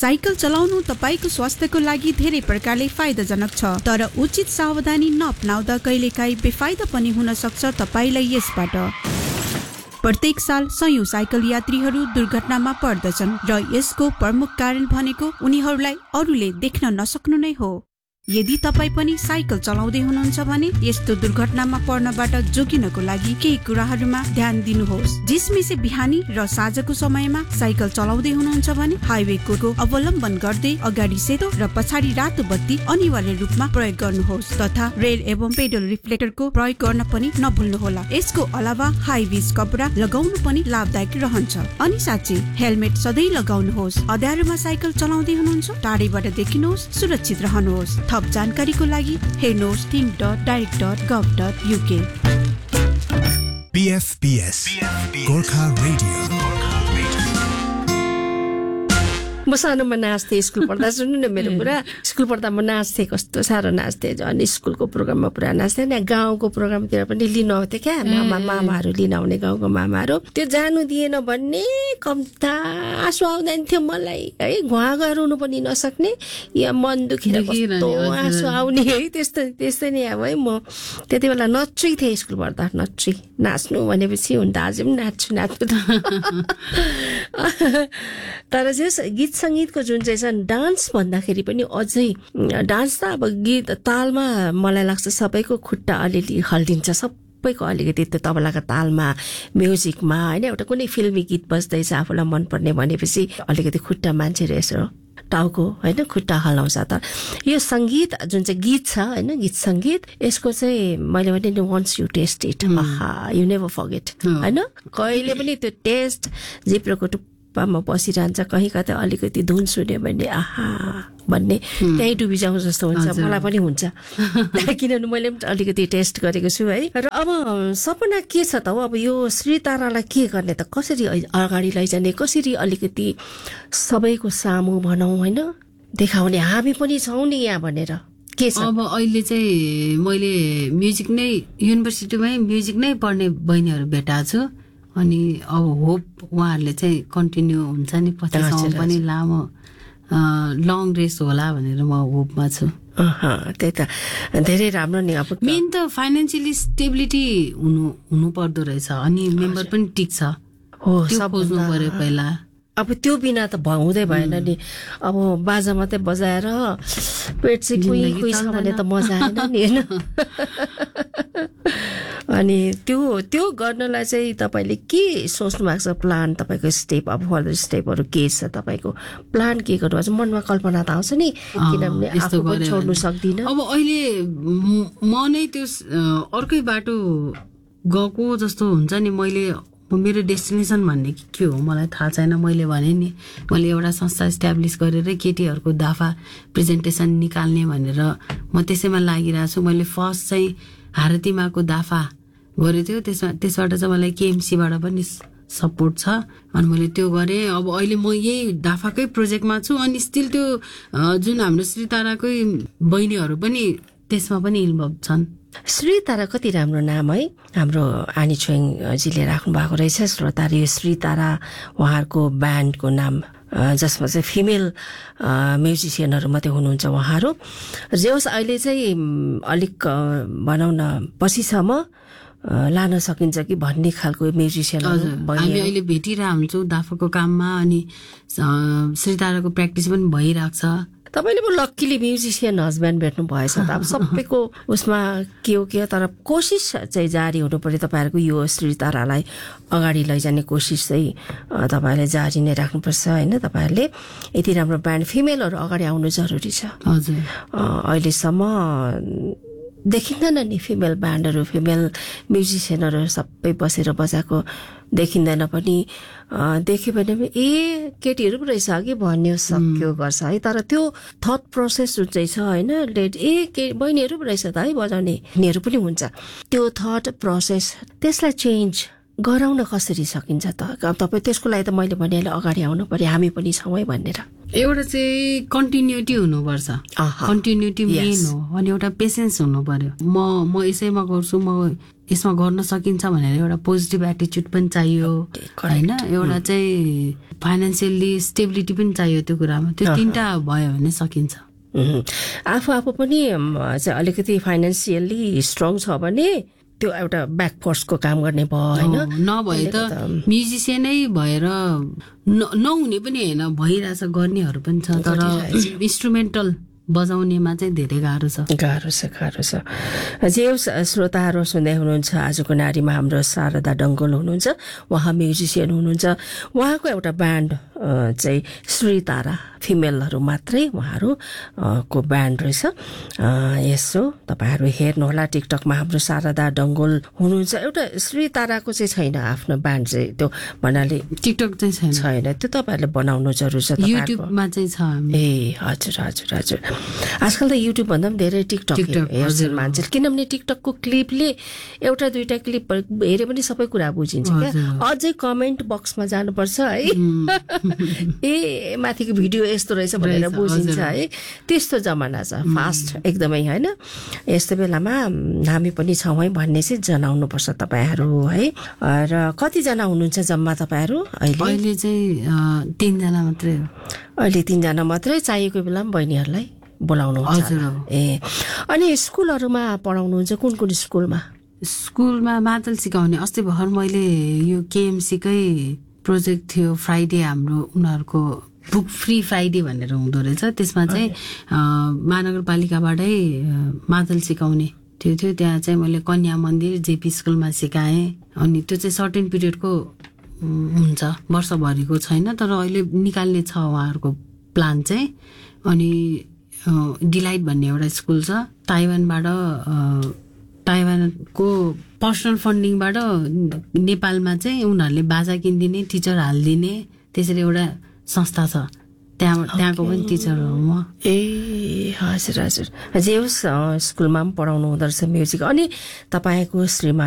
Cycle चलाउनु तपाईको स्वास्थ्यको लागि धेरै प्रकारले फाइदाजनक छ, तर उचित सावधानी नअपनाउँदा कहिलेकाहीँ बेफाइदा पनि हुन सक्छ तपाईलाई यसबाट। प्रत्येक साल सयौं साइकल यात्रीहरू दुर्घटनामा पर्दछन् र यसको प्रमुख कारण भनेको उनीहरूलाई अरूले देख्न नसक्नु नै हो। यदि तपाई पनि साइकल चलाउँदै हुनुहुन्छ भने यस्तो दुर्घटनामा पर्नबाट जोगिनको लागि केही कुराहरूमा ध्यान दिनुहोस्। जिसमेसे बिहानी र साँझको समयमा साइकल चलाउँदै हुनुहुन्छ भने हाइवेको अवलम्बन गर्दै अगाडि सेतो र पछाडि रातो बत्ती अनिवार्य रूपमा प्रयोग गर्नुहोस् तथा रेल एवं पेडल रिफ्लेक्टरको प्रयोग गर्न पनि नभुल्नुहोला। यसको अलावा हाई भिज कपडा लगाउनु पनि लाभदायक रहन्छ। अनि साँच्चै हेलमेट सधैँ लगाउनुहोस्। अँध्यारोमा साइकल चलाउँदै हुनुहुन्छ टाढैबाट देखिनुहोस्, सुरक्षित रहनुहोस्। थप जानकारीको लागि हेर्नुहोस् think.direct.gov.uk। PFBS Gorkha radio. म सानोमा नाच्थेँ स्कुल पढ्दा। सुन्नु न मेरो कुरा, स्कुल पढ्दा म नाच्थेँ, कस्तो साह्रो नाच्थेँ। अनि स्कुलको प्रोग्राममा पुरा नाच्थेँ। यहाँ गाउँको प्रोग्रामतिर पनि लिन आउँथ्यो क्या, मामाहरू लिन आउने, गाउँको मामाहरू। त्यो जानु दिएन भन्ने कम्ता आँसु आउँदैन थियो मलाई है। घुवा रुनु पनि नसक्ने, या मन दुखेर कस्तो आँसु आउने है। त्यस्तै नै अब है। म त्यति बेला नच्ची थिएँ स्कुल पढ्दा, नच्ची। नाच्नु भनेपछि हुन्छ आज पनि नाच्छु। तर चाहिँ गीत सङ्गीतको जुन चाहिँ छ डान्स भन्दाखेरि पनि अझै डान्स त अब गीत तालमा मलाई लाग्छ सबैको खुट्टा अलिअलि हल्लिन्छ, सबैको अलिकति त्यो तबलाको तालमा, म्युजिकमा होइन। एउटा कुनै फिल्मी गीत बज्दैछ आफूलाई मनपर्ने भनेपछि अलिकति खुट्टा मान्छेले यसो टाउको होइन खुट्टा हल्लाउँछ। तर यो सङ्गीत जुन चाहिँ गीत छ होइन, गीत सङ्गीत, यसको चाहिँ मैले भने नि once you test it, you never forget होइन। कहिले पनि त्यो टेस्ट जिब्रोको टुप्पामा बसिरहन्छ। कहीँ कतै अलिकति धुन सुन्यो भने आहा भन्ने त्यहीँ डुबिजाउँ जस्तो हुन्छ। मलाई पनि हुन्छ, किनभने मैले पनि अलिकति टेस्ट गरेको छु है। र अब सपना के छ त हो, अब यो श्री तारालाई के गर्ने त, कसरी अगाडि लैजाने, कसरी अलिकति सबैको सामु भनौँ होइन देखाउने, हामी पनि छौँ नि यहाँ भनेर के छ? अब अहिले चाहिँ मैले म्युजिक नै युनिभर्सिटीमै म्युजिक नै पढ्ने बहिनीहरू भेटाएको छु। अनि अब होप उहाँहरूले चाहिँ कन्टिन्यू हुन्छ नि, पछिसम्म पनि लामो लङ रेस होला भनेर म होपमा छु। त्यही त धेरै राम्रो नि। अब मेन त फाइनेन्सियली स्टेबिलिटी हुनु पर्दो रहेछ, अनि मेम्बर पनि टिक्छ हो, सब खोज्नु पर्यो पहिला। अब त्यो बिना त हुँदै भएन नि। अब बाजा मात्रै बजाएर पेट चाहिँ कुही छ भने त मजा आएन नि होइन। अनि त्यो गर्नलाई चाहिँ तपाईँले के सोच्नु भएको छ प्लान, तपाईँको स्टेप, अब फर्दर स्टेपहरू के छ तपाईँको प्लान, के गर्नु भएको छ? मनमा कल्पना त आउँछ नि, किनभने आफू पनि छोड्नु सक्दिनँ। अब अहिले म नै त्यो अर्कै बाटो गएको जस्तो हुन्छ नि। मेरो डेस्टिनेसन भन्ने के हो मलाई थाहा छैन। मैले भने नि मैले एउटा संस्था इस्टाब्लिस गरेर केटीहरूको दाफा प्रेजेन्टेसन निकाल्ने भनेर म त्यसैमा लागिरहेको छु। मैले फर्स्ट चाहिँ हारतीमाको दाफा गरेको थियो, त्यसबाट चाहिँ मलाई केएमसीबाट पनि सपोर्ट छ, अनि मैले त्यो गरेँ। अब अहिले म यही दाफाकै प्रोजेक्टमा छु, अनि स्टिल त्यो जुन हाम्रो श्री ताराकै बहिनीहरू पनि त्यसमा पनि इन्भल्भ छन्। श्री तारा कति राम्रो नाम है, हाम्रो आनी छोइङजीले राख्नु भएको रहेछ। श्रोताले यो श्री तारा उहाँहरूको ब्यान्डको नाम, जसमा चाहिँ फिमेल म्युजिसियनहरू मात्रै हुनुहुन्छ उहाँहरू। जे होस् अहिले चाहिँ अलिक भनौँ न पछिसम्म लान सकिन्छ कि भन्ने खालको म्युजिसियनहरू हामी अहिले भेटिरहेको हुन्छौँ दाफाको काममा, अनि श्री ताराको प्र्याक्टिस पनि भइरहेको छ। तपाईँले पो लक्कीली म्युजिसियन हस्ब्यान्ड भेट्नु भएछ त। अब सबैको उसमा के हो के, तर कोसिस चाहिँ जारी हुनु पर्यो। तपाईँहरूको यो श्री तारालाई अगाडि लैजाने कोसिस चाहिँ तपाईँहरूले जारी नै राख्नुपर्छ होइन। तपाईँहरूले यति राम्रो ब्यान्ड फिमेलहरू अगाडि आउनु जरुरी छ। हजुर, अहिलेसम्म देखिँदैन नि फिमेल ब्यान्डहरू, फिमेल म्युजिसियनहरू सबै बसेर बजाएको देखिँदैन पनि। देख्यो भने ए केटीहरू पो रहेछ कि भन्यो सक्यो गर्छ है। तर त्यो थट प्रोसेस जुन चाहिँ छ होइन, बहिनीहरू पो रहेछ त है बजाउने, यिनीहरू पनि हुन्छ। त्यो थट प्रोसेस त्यसलाई चेन्ज गराउन कसरी सकिन्छ त? तपाईँ त्यसको लागि त मैले भने अगाडि आउनु पर्यो, हामी पनि छौँ है भनेर। एउटा चाहिँ कन्टिन्युटी हुनुपर्छ, कन्टिन्युटी मेन हो, अनि एउटा पेसेन्स हुनु पर्यो। म यसैमा गर्छु, म यसमा गर्न सकिन्छ भनेर एउटा पोजिटिभ एटिच्युड पनि चाहियो होइन, एउटा चाहिँ फाइनेन्सियली स्टेबिलिटी पनि चाहियो त्यो कुरामा। त्यो तिनवटा भयो भने सकिन्छ। आफू पनि चाहिँ अलिकति फाइनेन्सियली स्ट्रङ छ भने त्यो एउटा ब्याक फोर्सको काम गर्ने भयो होइन। नभए त म्युजिसियनै भएर नहुने पनि होइन, भइरहेछ गर्नेहरू पनि छ, तर इन्स्ट्रुमेन्टल बजाउनेमा चाहिँ धेरै गाह्रो छ। जे श्रोताहरू सुन्दै हुनुहुन्छ, आजको नारीमा हाम्रो शारदा डङ्गोल हुनुहुन्छ, उहाँ म्युजिसियन हुनुहुन्छ। उहाँको एउटा ब्यान्ड चाहिँ श्री तारा, फिमेलहरू मात्रै उहाँहरू को ब्यान्ड रहेछ। यसो तपाईँहरू हेर्नुहोला टिकटकमा हाम्रो शारदा डङ्गोल हुनुहुन्छ। एउटा श्री ताराको चाहिँ छैन आफ्नो ब्यान्ड चाहिँ, त्यो भन्नाले टिकटक चाहिँ छैन, त्यो तपाईँहरूले बनाउनु जरुरी छ। युट्युबमा चाहिँ छ। ए हजुर आजकल त युट्युब भन्दा पनि धेरै टिकटक हेर्छन् मान्छे, किनभने टिकटकको क्लिपले एउटा दुईटा क्लिप हेरे पनि सबै कुरा बुझिन्छ क्या। अझै कमेन्ट बक्समा जानुपर्छ है, ए माथिको भिडियो यस्तो रहेछ भनेर बुझिन्छ है। त्यस्तो जमाना छ, फास्ट एकदमै होइन। यस्तो बेलामा हामी पनि छौँ है भन्ने चाहिँ जनाउनु पर्छ तपाईँहरू है। र कतिजना हुनुहुन्छ जम्मा तपाईँहरू अहिले चाहिँ 3 जना मात्रै हो। अहिले 3 जना मात्रै, चाहिएको बेला पनि बहिनीहरूलाई बोलाउनु हुन्छ। ए अनि स्कुलहरूमा पढाउनुहुन्छ, कुन कुन स्कुलमा? स्कुलमा मादल सिकाउने। अस्ति भर्खर मैले यो केएमसीकै प्रोजेक्ट थियो फ्राइडे, हाम्रो उनीहरूको बुक फ्री फ्राइडे भनेर हुँदो रहेछ। त्यसमा चाहिँ महानगरपालिकाबाटै मादल सिकाउने थियो। त्यहाँ चाहिँ मैले कन्या मन्दिर जेपी स्कुलमा सिकाएँ। अनि त्यो चाहिँ सर्टेन पिरियडको हुन्छ, वर्षभरिको छैन, तर अहिले निकाल्ने छ उहाँहरूको प्लान चाहिँ। अनि डिलाइट भन्ने एउटा स्कुल छ, ताइवानको पर्सनल फन्डिङबाट नेपालमा चाहिँ उनीहरूले बाजा किनिदिने, टिचर हालिदिने, त्यसरी एउटा संस्था छ। त्यहाँको पनि टिचर हो म। ए हजुर जे होस्, स्कुलमा पनि पढाउनु हुँदो रहेछ म्युजिक। अनि तपाईँको श्रीमान